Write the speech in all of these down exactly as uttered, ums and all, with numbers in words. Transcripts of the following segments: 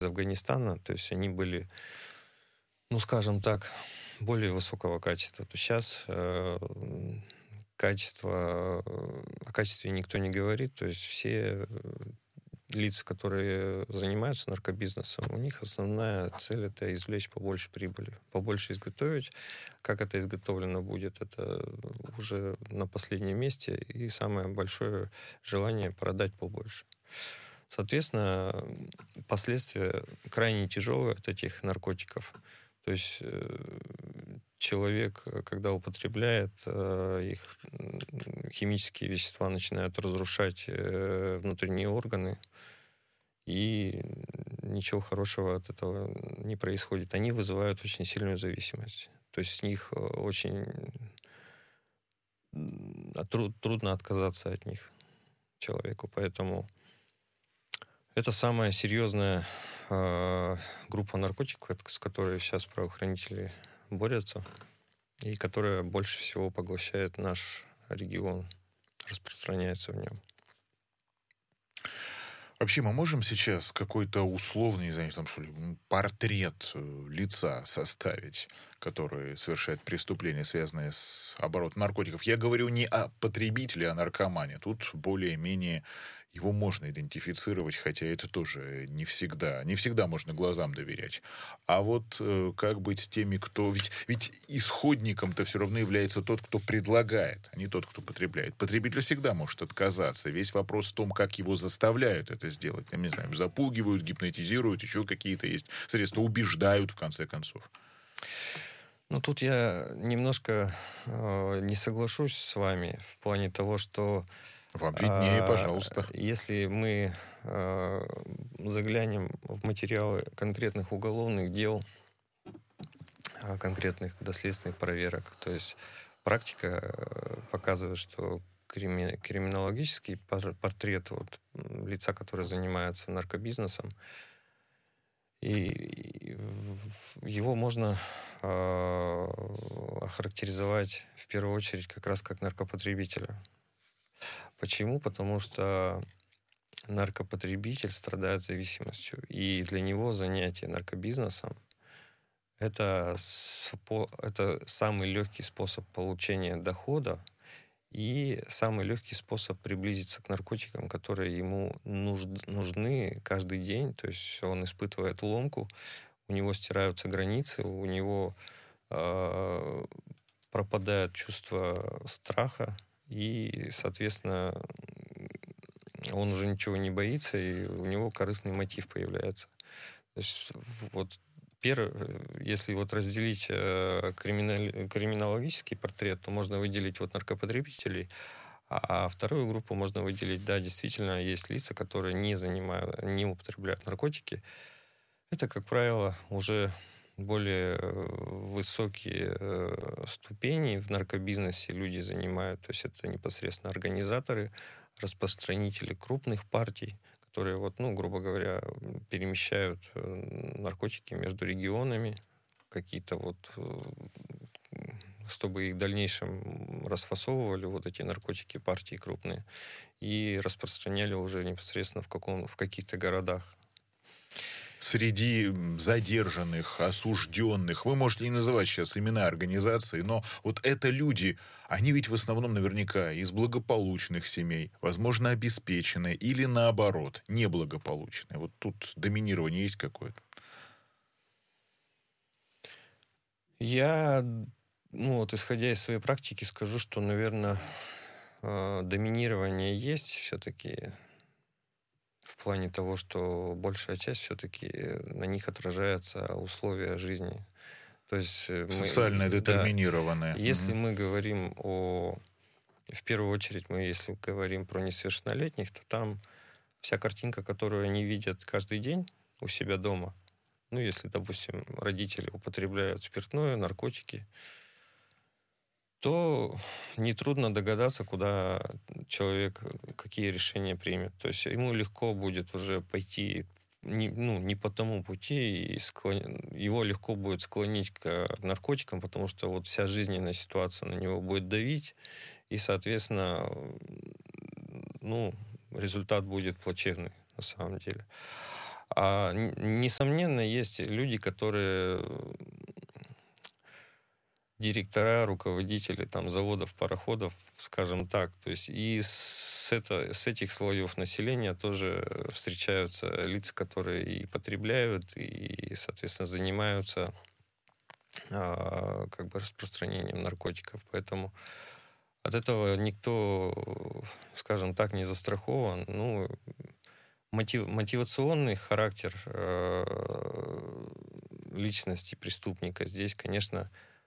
из Афганистана, то есть они были, ну, скажем так, более высокого качества. То сейчас э, качество, о качестве никто не говорит, то есть все лица, которые занимаются наркобизнесом, у них основная цель — это извлечь побольше прибыли, побольше изготовить. Как это изготовлено будет, это уже на последнем месте, и самое большое желание продать побольше. Соответственно, последствия крайне тяжелые от этих наркотиков. То есть э, человек, когда употребляет, э, их химические вещества начинают разрушать э, внутренние органы, и ничего хорошего от этого не происходит. Они вызывают очень сильную зависимость. То есть с них очень труд, трудно отказаться от них человеку. Поэтому это самая серьезная э, группа наркотиков, с которой сейчас правоохранители борются, и которая больше всего поглощает наш регион, распространяется в нем. Вообще, мы можем сейчас какой-то условный, не знаю, там, что ли, портрет э, лица составить, который совершает преступления, связанные с оборотом наркотиков? Я говорю не о потребителе, а о наркомане. Тут более-менее его можно идентифицировать, хотя это тоже не всегда. Не всегда можно глазам доверять. А вот э, как быть с теми, кто... Ведь, ведь исходником-то все равно является тот, кто предлагает, а не тот, кто потребляет. Потребитель всегда может отказаться. Весь вопрос в том, как его заставляют это сделать. Я не знаю, запугивают, гипнотизируют, еще какие-то есть средства, убеждают, в конце концов. Ну, тут я немножко э, не соглашусь с вами в плане того, что Вам виднее, э, пожалуйста. если мы э, заглянем в материалы конкретных уголовных дел, э, конкретных доследственных проверок, то есть практика э, показывает, что крими- криминологический пор- портрет вот, м, лица, который занимается наркобизнесом, и в- его можно э, охарактеризовать в первую очередь как раз как наркопотребителя. Почему? Потому что наркопотребитель страдает зависимостью, и для него занятие наркобизнесом это, спо- это самый легкий способ получения дохода и самый легкий способ приблизиться к наркотикам, которые ему нужд- нужны каждый день. То есть он испытывает ломку, у него стираются границы, у него э, пропадает чувство страха, и, соответственно, он уже ничего не боится, и у него корыстный мотив появляется. То есть вот первое, если вот разделить э, криминали- криминологический портрет, то можно выделить вот наркопотребителей, а вторую группу можно выделить, да, действительно, есть лица, которые не занимают, не употребляют наркотики. Это, как правило, уже более э, высокие э, ступени в наркобизнесе люди занимают. То есть это непосредственно организаторы, распространители крупных партий, которые, вот, ну, грубо говоря, перемещают э, наркотики между регионами, какие-то вот, э, чтобы их в дальнейшем расфасовывали, вот эти наркотики, партии крупные, и распространяли уже непосредственно в, каком, в каких-то городах. Среди задержанных, осужденных, вы можете не называть сейчас имена организаций, но вот это люди, они ведь в основном наверняка из благополучных семей, возможно, обеспеченные или наоборот, неблагополучные. Вот тут доминирование есть какое-то? Я, ну вот, исходя из своей практики, скажу, что, наверное, доминирование есть все-таки в плане того, что большая часть все-таки на них отражается условия жизни. То есть э, мы, Социально да, детерминированные. если Мгм. мы говорим о, в первую очередь, мы если говорим про несовершеннолетних, то там вся картинка, которую они видят каждый день у себя дома, ну, если, допустим, родители употребляют спиртное, наркотики, то нетрудно догадаться, куда человек, какие решения примет. То есть ему легко будет уже пойти не, ну, не по тому пути, и склон- его легко будет склонить к наркотикам, потому что вот вся жизненная ситуация на него будет давить, и, соответственно, ну, результат будет плачевный на самом деле. А, несомненно, есть люди, которые директора, руководители там, заводов, пароходов, скажем так. То есть и с, это, с этих слоев населения тоже встречаются лица, которые и потребляют, и, соответственно, занимаются а, как бы распространением наркотиков. Поэтому от этого никто, скажем так, не застрахован. Ну, мотив, мотивационный характер э, личности преступника здесь, конечно,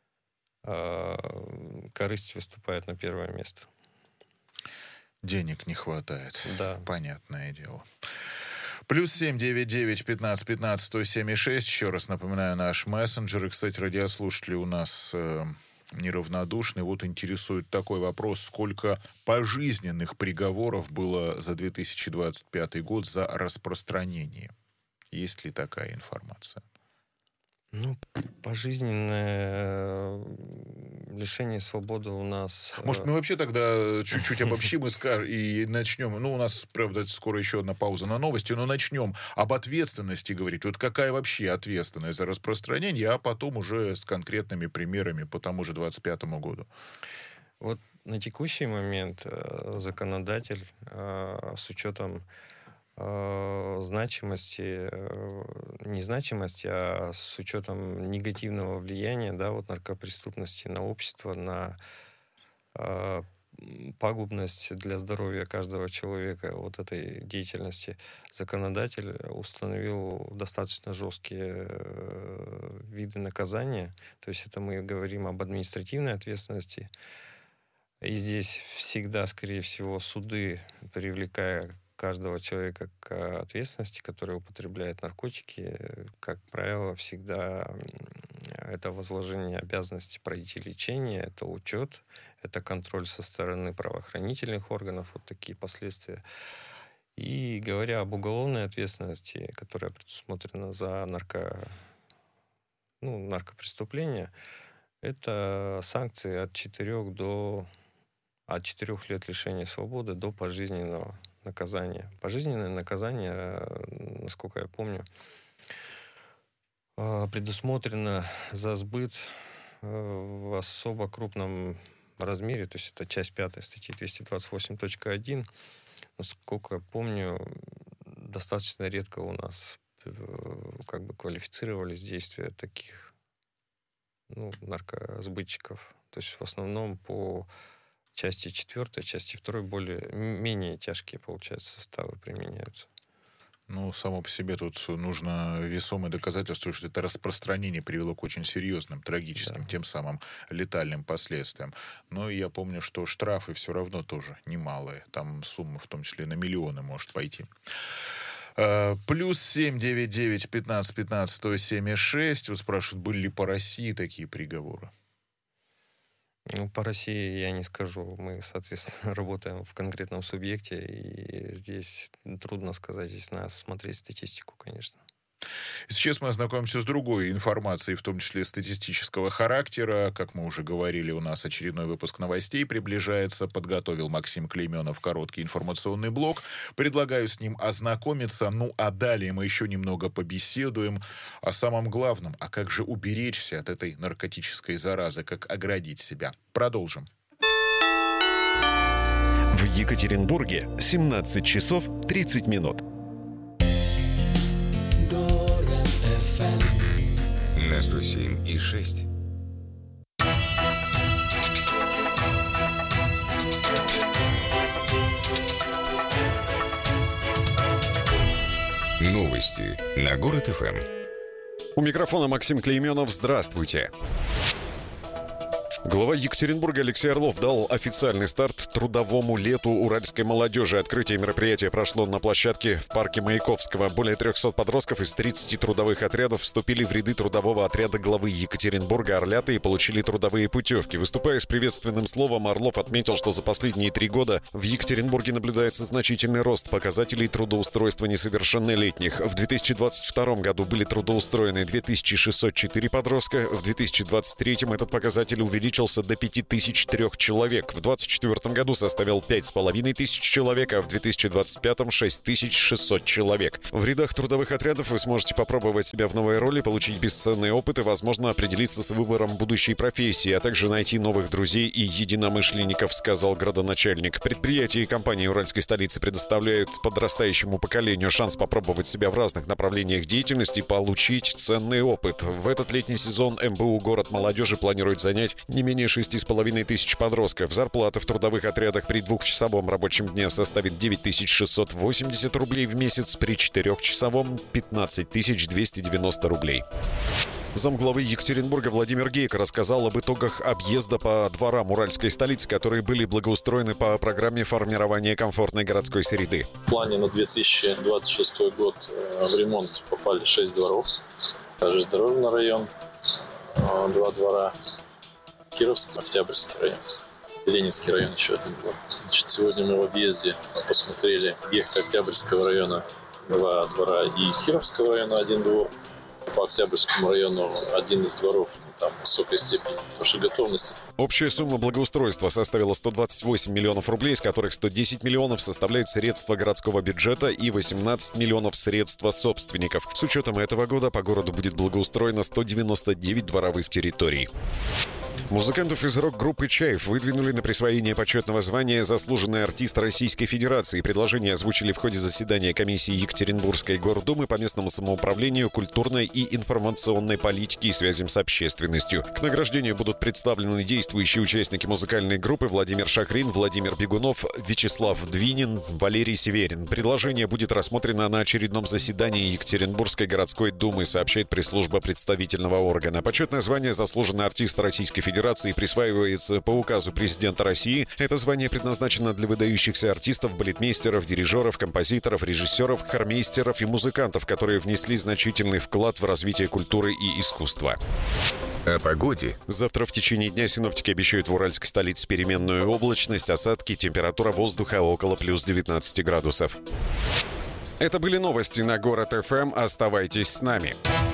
корысть выступает на первое место. Денег не хватает. Да. Понятное дело. Плюс семь девять девять пятнадцать пятнадцать сто семь и шесть. Еще раз напоминаю, наш мессенджер. И, кстати, радиослушатели у нас э, неравнодушны. Вот интересует такой вопрос. Сколько пожизненных приговоров было за две тысячи двадцать пятый год за распространение? Есть ли такая информация? Ну, пожизненное лишение свободы у нас... Может, мы вообще тогда чуть-чуть обобщим и скажем, и начнем. Ну, у нас, правда, скоро еще одна пауза на новости, но начнем об ответственности говорить. Вот какая вообще ответственность за распространение, а потом уже с конкретными примерами по тому же двадцать пятому году. Вот на текущий момент законодатель с учетом значимости, не значимости, а с учетом негативного влияния, да, вот наркопреступности на общество, на э, пагубность для здоровья каждого человека вот этой деятельности, законодатель установил достаточно жесткие э, виды наказания. То есть это мы говорим об административной ответственности. И здесь всегда, скорее всего, суды, привлекая каждого человека к ответственности, который употребляет наркотики, как правило, всегда это возложение обязанности пройти лечение, это учет, это контроль со стороны правоохранительных органов, вот такие последствия. И говоря об уголовной ответственности, которая предусмотрена за нарко, ну, наркопреступления, это санкции от четырех до от четырех лет лишения свободы до пожизненного наказание. Пожизненное наказание, насколько я помню, предусмотрено за сбыт в особо крупном размере, то есть это часть пятая статьи двести двадцать восемь точка один. Насколько я помню, достаточно редко у нас как бы квалифицировались действия таких, ну, наркосбытчиков. То есть в основном по части четвертой, части второй более, менее тяжкие, получается, составы применяются. Ну, само по себе тут нужно весомое доказательство, что это распространение привело к очень серьезным, трагическим, да, тем самым летальным последствиям. Но я помню, что штрафы все равно тоже немалые. Там сумма, в том числе, на миллионы может пойти. Uh, плюс семь девять девять пятнадцать пятнадцать сто семь и шесть. Вот спрашивают, были ли по России такие приговоры? Ну, по России я не скажу. Мы, соответственно, работаем в конкретном субъекте, и здесь трудно сказать. Здесь надо смотреть статистику, конечно. Сейчас мы ознакомимся с другой информацией, в том числе статистического характера. Как мы уже говорили, у нас очередной выпуск новостей приближается. Подготовил Максим Клейменов короткий информационный блок. Предлагаю с ним ознакомиться. Ну, а далее мы еще немного побеседуем о самом главном. А как же уберечься от этой наркотической заразы? Как оградить себя? Продолжим. В Екатеринбурге семнадцать часов тридцать минут. На сто семь и шесть. Новости на Город эф эм. У микрофона Максим Клейменов. Здравствуйте. Глава Екатеринбурга Алексей Орлов дал официальный старт трудовому лету уральской молодежи. Открытие мероприятия прошло на площадке в парке Маяковского. Более трехсот подростков из тридцати трудовых отрядов вступили в ряды трудового отряда главы Екатеринбурга Орлята и получили трудовые путевки. Выступая с приветственным словом, Орлов отметил, что за последние три года в Екатеринбурге наблюдается значительный рост показателей трудоустройства несовершеннолетних. В две тысячи двадцать втором году были трудоустроены две тысячи шестьсот четыре подростка, в две тысячи двадцать третьем этот показатель увеличился увеличился до пяти тысяч трёх человек. В двадцать четвёртом году составил пять с половиной тысяч человек, а в две тысячи двадцать пятом — шесть тысяч шестьсот человек. В рядах трудовых отрядов вы сможете попробовать себя в новой роли, получить бесценный опыт и, возможно, определиться с выбором будущей профессии, а также найти новых друзей и единомышленников, сказал градоначальник. Предприятия и компании уральской столицы предоставляют подрастающему поколению шанс попробовать себя в разных направлениях деятельности и получить ценный опыт. В этот летний сезон эм бэ у «Город молодежи» планирует занять не менее шести с половиной тысяч подростков. Зарплата в трудовых отрядах при двухчасовом рабочем дне составит девять тысяч шестьсот восемьдесят рублей в месяц, при четырехчасовом — пятнадцать тысяч двести девяносто рублей. Замглавы Екатеринбурга Владимир Гейко рассказал об итогах объезда по дворам уральской столицы, которые были благоустроены по программе формирования комфортной городской среды. В плане на две тысячи двадцать шестой год в ремонт попали шесть дворов. Железнодорожный район, два двора, Кировский, Октябрьский район, Ленинский район, еще один двор. Значит, сегодня мы в объезде посмотрели объекты Октябрьского района, два двора, и Кировского района, один двор. По Октябрьскому району один из дворов, там высокой степени нашей готовности. Общая сумма благоустройства составила сто двадцать восемь миллионов рублей, из которых сто десять миллионов составляют средства городского бюджета и восемнадцать миллионов средства собственников. С учетом этого года по городу будет благоустроено сто девяносто девять дворовых территорий. Музыкантов из рок-группы «Чайф» выдвинули на присвоение почетного звания «Заслуженный артист Российской Федерации». Предложение озвучили в ходе заседания комиссии Екатеринбургской гордумы по местному самоуправлению, культурной и информационной политике и связям с общественностью. К награждению будут представлены действующие участники музыкальной группы Владимир Шахрин, Владимир Бегунов, Вячеслав Двинин, Валерий Северин. Предложение будет рассмотрено на очередном заседании Екатеринбургской городской думы, сообщает пресс-служба представительного органа. Почетное звание «Заслуженный артист Российской Федерации» присваивается по указу президента России. Это звание предназначено для выдающихся артистов, балетмейстеров, дирижеров, композиторов, режиссеров, хормейстеров и музыкантов, которые внесли значительный вклад в развитие культуры и искусства. О погоде. Завтра в течение дня синоптики обещают в уральской столице переменную облачность, осадки, температура воздуха около плюс девятнадцати градусов. Это были новости на Город эф эм. Оставайтесь с нами.